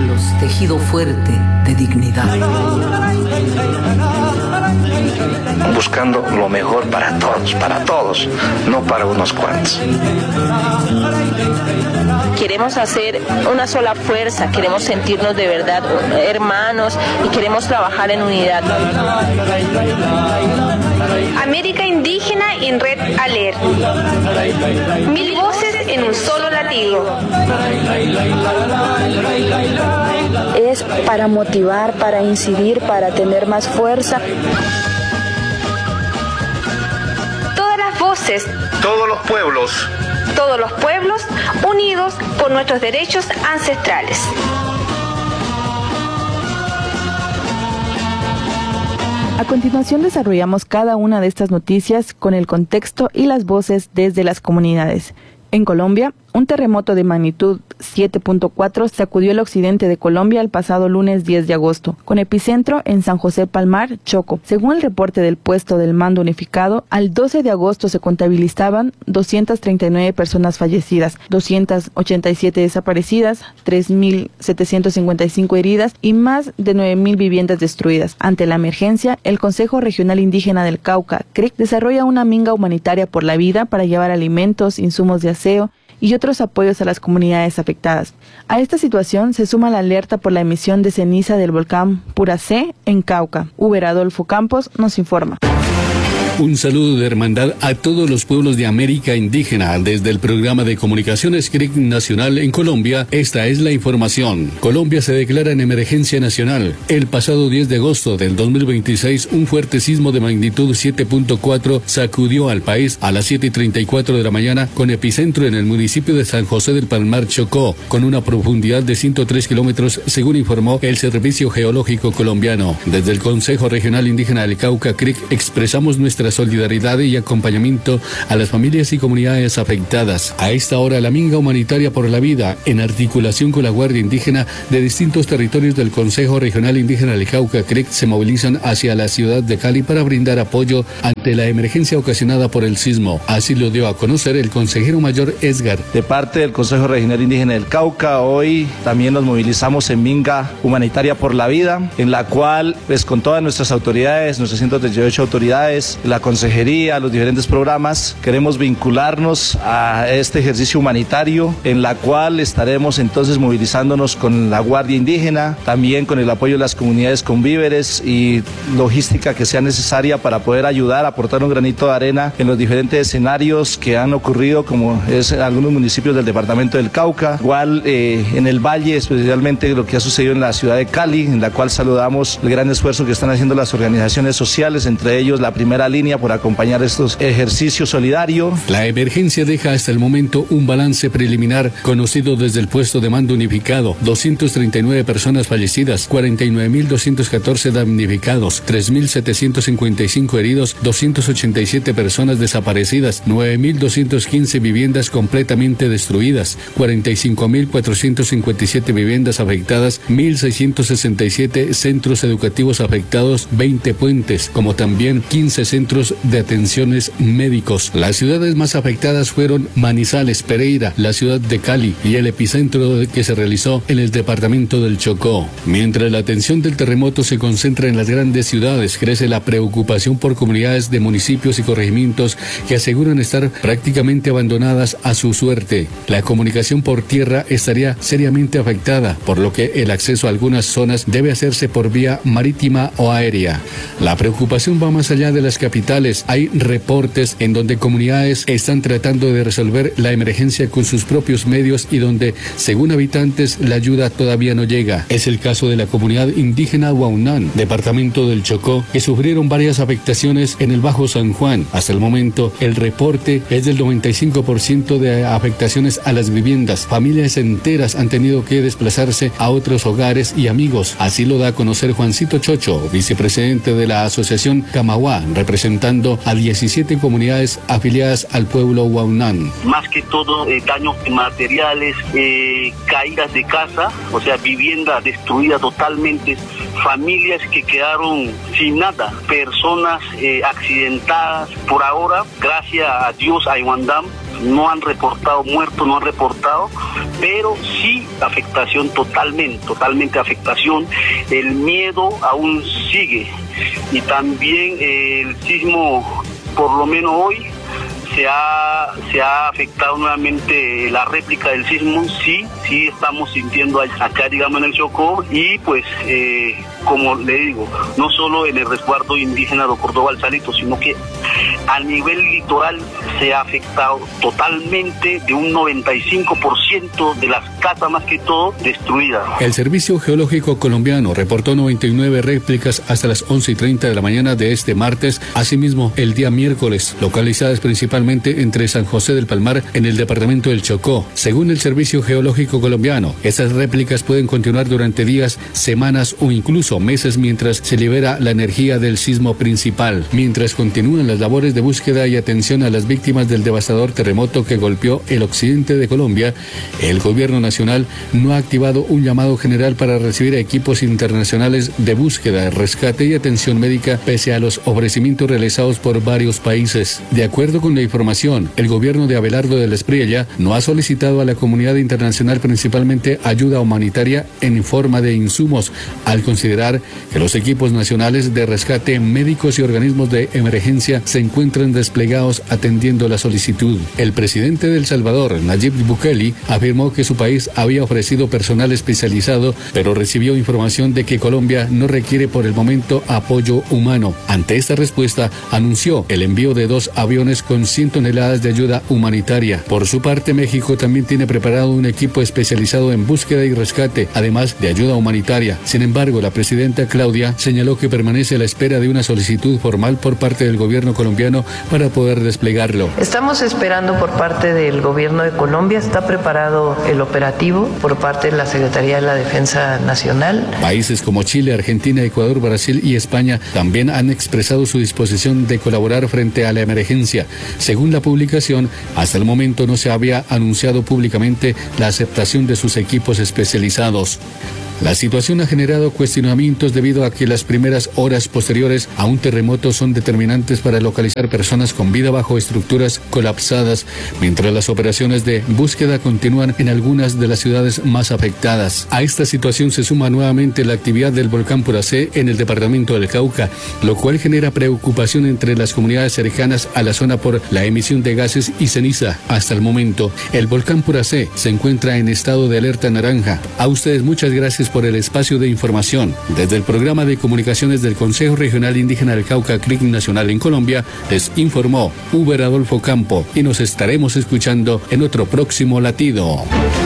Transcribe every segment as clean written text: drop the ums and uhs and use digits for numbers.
pueblos, tejido fuerte de dignidad. Buscando lo mejor para todos, no para unos cuantos. Queremos hacer una sola fuerza, queremos sentirnos de verdad hermanos y queremos trabajar en unidad. América Indígena en Red Alert. 1000 voces en un solo latido. Es para motivar, para incidir, para tener más fuerza. Todas las voces. Todos los pueblos. Todos los pueblos unidos por nuestros derechos ancestrales. A continuación desarrollamos cada una de estas noticias con el contexto y las voces desde las comunidades. En Colombia, un terremoto de magnitud 7.4 sacudió el occidente de Colombia el pasado lunes 10 de agosto, con epicentro en San José Palmar, Chocó. Según el reporte del puesto del Mando Unificado, al 12 de agosto se contabilizaban 239 personas fallecidas, 287 desaparecidas, 3.755 heridas y más de 9.000 viviendas destruidas. Ante la emergencia, el Consejo Regional Indígena del Cauca, CRIC, desarrolla una minga humanitaria por la vida para llevar alimentos, insumos de aseo y otros apoyos a las comunidades afectadas. A esta situación se suma la alerta por la emisión de ceniza del volcán Puracé en Cauca. Uber Adolfo Campos nos informa. Un saludo de hermandad a todos los pueblos de América Indígena. Desde el programa de comunicaciones CRIC Nacional en Colombia, esta es la información. Colombia se declara en emergencia nacional. El pasado 10 de agosto del 2026, un fuerte sismo de magnitud 7.4 sacudió al país a las 7:34 de la mañana, con epicentro en el municipio de San José del Palmar, Chocó, con una profundidad de 103 kilómetros, según informó el Servicio Geológico Colombiano. Desde el Consejo Regional Indígena del Cauca, CRIC, expresamos nuestra solidaridad y acompañamiento a las familias y comunidades afectadas. A esta hora, la minga humanitaria por la vida, en articulación con la Guardia Indígena de distintos territorios del Consejo Regional Indígena del Cauca, CRIC, se movilizan hacia la ciudad de Cali para brindar apoyo ante la emergencia ocasionada por el sismo. Así lo dio a conocer el consejero mayor Edgar. De parte del Consejo Regional Indígena del Cauca, hoy también nos movilizamos en minga humanitaria por la vida, en la cual, pues, con todas nuestras autoridades, nuestras 138 autoridades, la consejería, los diferentes programas, queremos vincularnos a este ejercicio humanitario, en la cual estaremos entonces movilizándonos con la Guardia Indígena, también con el apoyo de las comunidades con víveres y logística que sea necesaria para poder ayudar, aportar un granito de arena en los diferentes escenarios que han ocurrido, como es en algunos municipios del departamento del Cauca, igual en el Valle, especialmente lo que ha sucedido en la ciudad de Cali, en la cual saludamos el gran esfuerzo que están haciendo las organizaciones sociales, entre ellos la Primera Línea, por acompañar estos ejercicios solidarios. La emergencia deja hasta el momento un balance preliminar conocido desde el puesto de mando unificado: 239 personas fallecidas, 49.214 damnificados, 3.755 heridos, 287 personas desaparecidas, 9.215 viviendas completamente destruidas, 45.457 viviendas afectadas, 1.667 centros educativos afectados, 20 puentes, como también 15 centros de atenciones médicos. Las ciudades más afectadas fueron Manizales, Pereira, la ciudad de Cali y el epicentro que se realizó en el departamento del Chocó. Mientras la atención del terremoto se concentra en las grandes ciudades, crece la preocupación por comunidades de municipios y corregimientos que aseguran estar prácticamente abandonadas a su suerte. La comunicación por tierra estaría seriamente afectada, por lo que el acceso a algunas zonas debe hacerse por vía marítima o aérea. La preocupación va más allá de las capitales. Hay reportes en donde comunidades están tratando de resolver la emergencia con sus propios medios y donde, según habitantes, la ayuda todavía no llega. Es el caso de la comunidad indígena Huaunán, departamento del Chocó, que sufrieron varias afectaciones en el Bajo San Juan. Hasta el momento, el reporte es del 95% de afectaciones a las viviendas. Familias enteras han tenido que desplazarse a otros hogares y amigos. Así lo da a conocer Juancito Chocho, vicepresidente de la asociación Camagua, representando a 17 comunidades afiliadas al pueblo Huaunán. Más que todo daños materiales, caídas de casa, o sea, vivienda destruida totalmente, familias que quedaron sin nada, personas accidentadas. Por ahora, gracias a Dios, a Iwandam, no han reportado muertos, no han reportado, pero sí afectación totalmente afectación. El miedo aún sigue y también el sismo, por lo menos hoy, se ha afectado nuevamente la réplica del sismo. Sí estamos sintiendo acá, digamos, en el Chocó, y pues como le digo, no solo en el resguardo indígena de Córdoba Salito, sino que a nivel litoral se ha afectado totalmente, de un 95% de las casas más que todo destruidas. El Servicio Geológico Colombiano reportó 99 réplicas hasta las 11:30 de la mañana de este martes, asimismo el día miércoles, localizadas principalmente entre San José del Palmar en el departamento del Chocó. Según el Servicio Geológico Colombiano, estas réplicas pueden continuar durante días, semanas o incluso meses mientras se libera la energía del sismo principal. Mientras continúan las labores de búsqueda y atención a las víctimas del devastador terremoto que golpeó el occidente de Colombia, el gobierno nacional no ha activado un llamado general para recibir equipos internacionales de búsqueda, rescate y atención médica pese a los ofrecimientos realizados por varios países. De acuerdo con la información, el gobierno de Abelardo del Espriella no ha solicitado a la comunidad internacional principalmente ayuda humanitaria en forma de insumos, al considerar que los equipos nacionales de rescate, médicos y organismos de emergencia se encuentran desplegados atendiendo la solicitud. El presidente de El Salvador, Nayib Bukele, afirmó que su país había ofrecido personal especializado, pero recibió información de que Colombia no requiere por el momento apoyo humano. Ante esta respuesta, anunció el envío de 2 aviones con 100 toneladas de ayuda humanitaria. Por su parte, México también tiene preparado un equipo especializado en búsqueda y rescate, además de ayuda humanitaria. Sin embargo, la presidenta Claudia señaló que permanece a la espera de una solicitud formal por parte del gobierno colombiano para poder desplegarlo. Estamos esperando por parte del gobierno de Colombia, está preparado el operativo por parte de la Secretaría de la Defensa Nacional. Países como Chile, Argentina, Ecuador, Brasil y España también han expresado su disposición de colaborar frente a la emergencia. Según la publicación, hasta el momento no se había anunciado públicamente la aceptación de sus equipos especializados. La situación ha generado cuestionamientos debido a que las primeras horas posteriores a un terremoto son determinantes para localizar personas con vida bajo estructuras colapsadas, mientras las operaciones de búsqueda continúan en algunas de las ciudades más afectadas. A esta situación se suma nuevamente la actividad del volcán Puracé en el departamento del Cauca, lo cual genera preocupación entre las comunidades cercanas a la zona por la emisión de gases y ceniza. Hasta el momento, el volcán Puracé se encuentra en estado de alerta naranja. A ustedes muchas gracias por el espacio de información. Desde el programa de comunicaciones del Consejo Regional Indígena del Cauca, CRIC Nacional en Colombia, les informó Uber Adolfo Campo, y nos estaremos escuchando en otro próximo latido.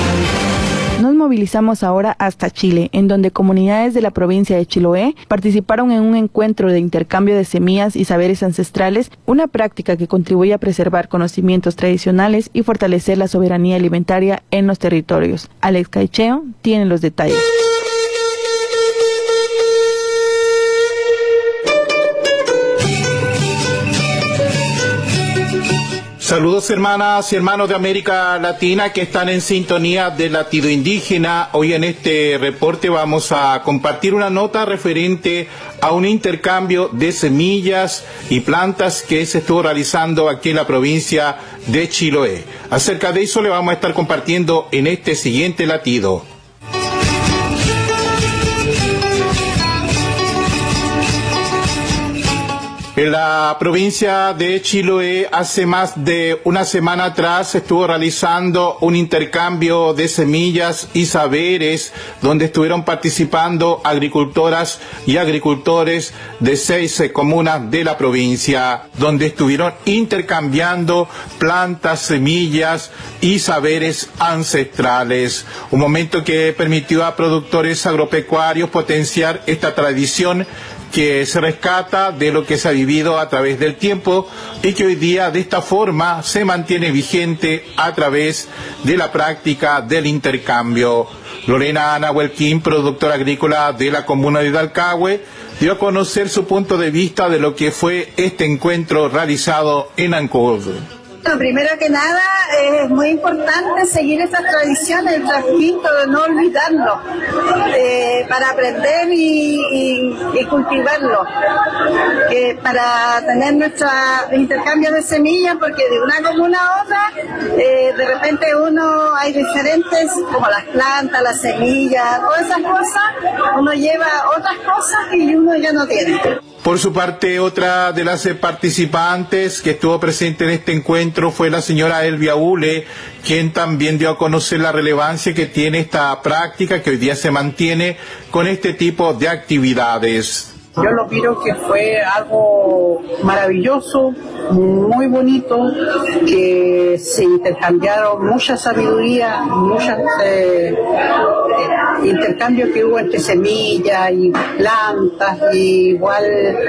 Nos movilizamos ahora hasta Chile, en donde comunidades de la provincia de Chiloé participaron en un encuentro de intercambio de semillas y saberes ancestrales, una práctica que contribuye a preservar conocimientos tradicionales y fortalecer la soberanía alimentaria en los territorios. Alex Caicheo tiene los detalles. Saludos hermanas y hermanos de América Latina que están en sintonía de Latido Indígena. Hoy en este reporte vamos a compartir una nota referente a un intercambio de semillas y plantas que se estuvo realizando aquí en la provincia de Chiloé. Acerca de eso le vamos a estar compartiendo en este siguiente latido. En la provincia de Chiloé, hace más de una semana atrás, se estuvo realizando un intercambio de semillas y saberes, donde estuvieron participando agricultoras y agricultores de 6 comunas de la provincia, donde estuvieron intercambiando plantas, semillas y saberes ancestrales. Un momento que permitió a productores agropecuarios potenciar esta tradición que se rescata de lo que se ha vivido a través del tiempo y que hoy día de esta forma se mantiene vigente a través de la práctica del intercambio. Lorena Nahuelquín, productora agrícola de la comuna de Dalcahue, dio a conocer su punto de vista de lo que fue este encuentro realizado en Ancud. Bueno, primero que nada es muy importante seguir esas tradiciones, el trasquinto, de no olvidarlo, para aprender y cultivarlo, para tener nuestros intercambios de semillas, porque de una comuna a otra, de repente hay diferentes, como las plantas, las semillas, todas esas cosas, uno lleva otras cosas y uno ya no tiene. Por su parte, otra de las participantes que estuvo presente en este encuentro fue la señora Elvia Ule, quien también dio a conocer la relevancia que tiene esta práctica que hoy día se mantiene con este tipo de actividades. Yo lo miro que fue algo maravilloso, muy bonito, que se intercambiaron mucha sabiduría, muchos intercambios que hubo entre semillas y plantas, y igual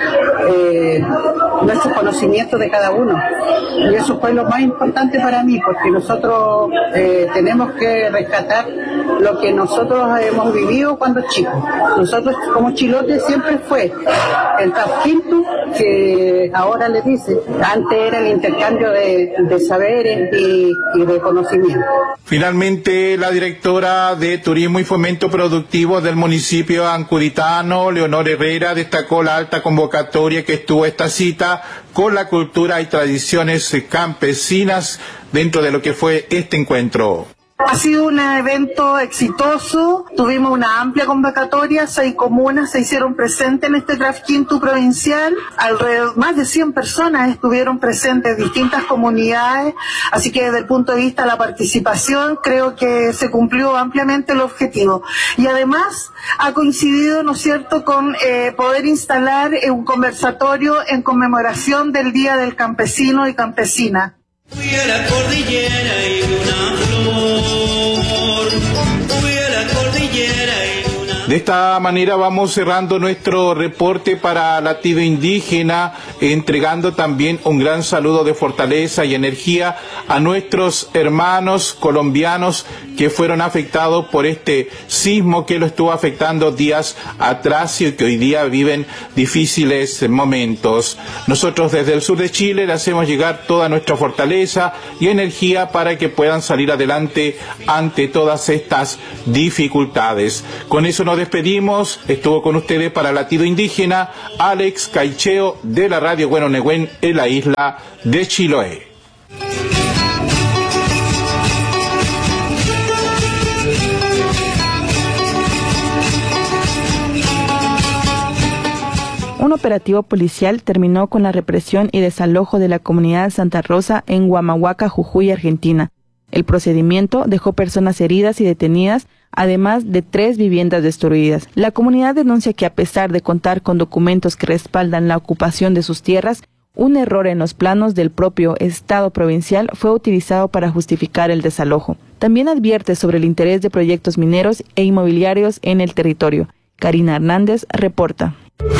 nuestros conocimientos de cada uno. Y eso fue lo más importante para mí, porque nosotros tenemos que rescatar lo que nosotros hemos vivido cuando chicos. Nosotros como chilotes siempre fue el trasquinto, que ahora le dice, antes era el intercambio de saberes y de conocimiento. Finalmente, la directora de Turismo y Fomento Productivo del municipio ancuritano, Leonor Herrera, destacó la alta convocatoria que estuvo esta cita con la cultura y tradiciones campesinas dentro de lo que fue este encuentro. Ha sido un evento exitoso, tuvimos una amplia convocatoria, 6 comunas se hicieron presentes en este trasquinto provincial, alrededor más de 100 personas estuvieron presentes, distintas comunidades, así que desde el punto de vista de la participación creo que se cumplió ampliamente el objetivo. Y además ha coincidido, ¿no es cierto?, con poder instalar un conversatorio en conmemoración del Día del Campesino y Campesina. Fui a la cordillera y una flor, fui a la cordillera y una... De esta manera vamos cerrando nuestro reporte para Latido Indígena, entregando también un gran saludo de fortaleza y energía a nuestros hermanos colombianos que fueron afectados por este sismo que lo estuvo afectando días atrás y que hoy día viven difíciles momentos. Nosotros desde el sur de Chile le hacemos llegar toda nuestra fortaleza y energía para que puedan salir adelante ante todas estas dificultades. Con eso nos despedimos. Estuvo con ustedes para Latido Indígena Alex Caicheo de la Radio Huehuenehuen en la isla de Chiloé. Un operativo policial terminó con la represión y desalojo de la comunidad Santa Rosa en Huamahuaca, Jujuy, Argentina. El procedimiento dejó personas heridas y detenidas, además de 3 viviendas destruidas. La comunidad denuncia que a pesar de contar con documentos que respaldan la ocupación de sus tierras, un error en los planos del propio Estado provincial fue utilizado para justificar el desalojo. También advierte sobre el interés de proyectos mineros e inmobiliarios en el territorio. Karina Hernández reporta.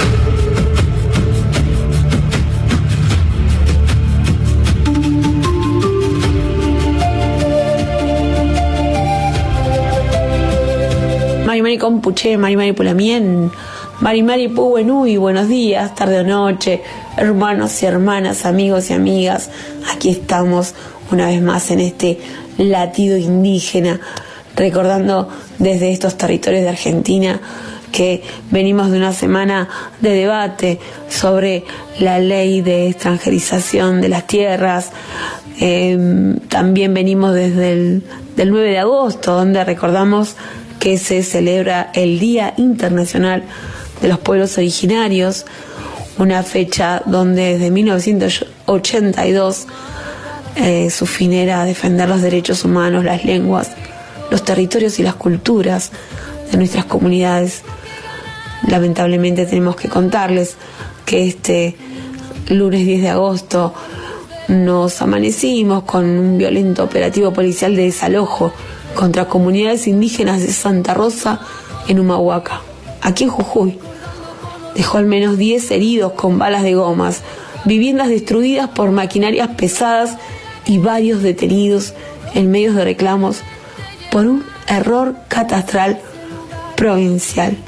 Mari Compuche, Mari Pulamien, Mari Puwenui, buenos días, tarde o noche, hermanos y hermanas, amigos y amigas. Aquí estamos una vez más en este latido indígena, recordando desde estos territorios de Argentina que venimos de una semana de debate sobre la ley de extranjerización de las tierras. También venimos desde el 9 de agosto, donde recordamos que se celebra el Día Internacional de los Pueblos Originarios, una fecha donde desde 1982 su fin era defender los derechos humanos, las lenguas, los territorios y las culturas de nuestras comunidades. Lamentablemente tenemos que contarles que este lunes 10 de agosto nos amanecimos con un violento operativo policial de desalojo contra comunidades indígenas de Santa Rosa en Humahuaca, aquí en Jujuy. Dejó al menos 10 heridos con balas de gomas, viviendas destruidas por maquinarias pesadas y varios detenidos en medios de reclamos por un error catastral provincial.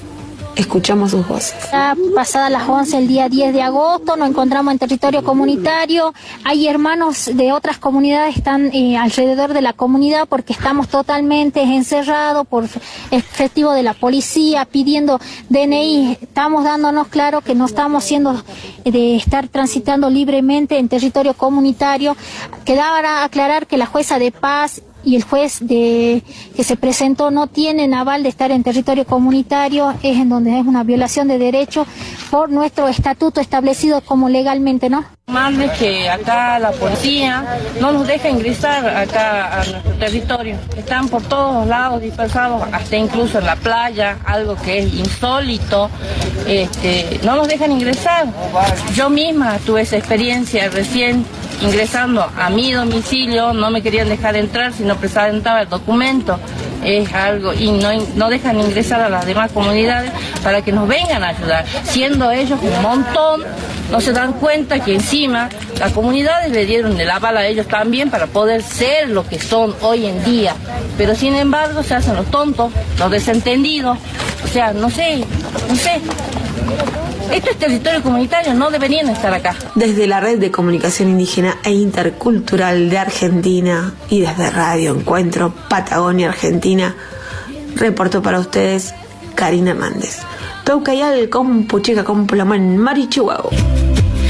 Escuchamos sus voces. Pasadas las 11 el día 10 de agosto nos encontramos en territorio comunitario. Hay hermanos de otras comunidades que están alrededor de la comunidad porque estamos totalmente encerrados por efectivo de la policía pidiendo DNI. Estamos dándonos claro que no estamos siendo de estar transitando libremente en territorio comunitario. Quedaba aclarar que la jueza de paz y el juez que se presentó no tienen aval de estar en territorio comunitario, es en donde es una violación de derechos por nuestro estatuto establecido como legalmente, ¿no? Más de que acá la policía no nos deja ingresar acá a nuestro territorio. Están por todos lados dispersados, hasta incluso en la playa, algo que es insólito. No nos dejan ingresar. Yo misma tuve esa experiencia recién ingresando a mi domicilio, no me querían dejar entrar si no presentaba el documento. Es algo, y no dejan ingresar a las demás comunidades para que nos vengan a ayudar, siendo ellos un montón. No se dan cuenta que encima las comunidades le dieron el aval a ellos también para poder ser lo que son hoy en día, pero sin embargo se hacen los tontos, los desentendidos, o sea, no sé. Esto es territorio comunitario, no deberían estar acá. Desde la Red de Comunicación Indígena e Intercultural de Argentina y desde Radio Encuentro Patagonia Argentina, reportó para ustedes Karina Hernández. Taucayal con Puchica con Pulamán Marichuao.